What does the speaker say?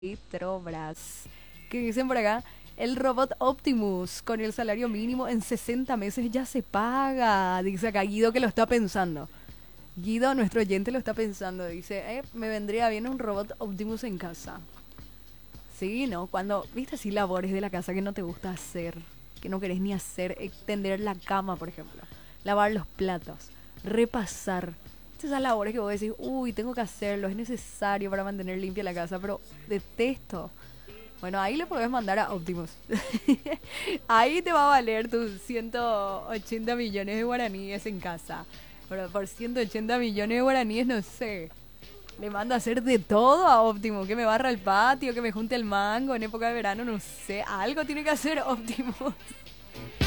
Petrobras. ¿Qué dicen por acá? El robot Optimus con el salario mínimo en 60 meses ya se paga. Dice acá Guido que lo está pensando. Guido, nuestro oyente, lo está pensando. Dice, me vendría bien un robot Optimus en casa. Sí, ¿no? Cuando, viste así labores de la casa que no te gusta hacer, que no querés ni hacer, extender la cama, por ejemplo, lavar los platos, repasar. Esas labores que vos decís, uy, tengo que hacerlo, es necesario para mantener limpia la casa, pero detesto. Bueno, ahí le podés mandar a Optimus. Ahí te va a valer tus 180 millones de guaraníes en casa. Pero por 180 millones de guaraníes, no sé. Le mando a hacer de todo a Optimus. Que me barra el patio, que me junte el mango en época de verano, no sé. Algo tiene que hacer Optimus.